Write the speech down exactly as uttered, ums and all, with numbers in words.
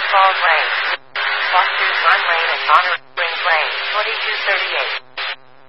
Falls Lane. Foster's Run Lane and Monterey Springs Lane, twenty-two thirty-eight.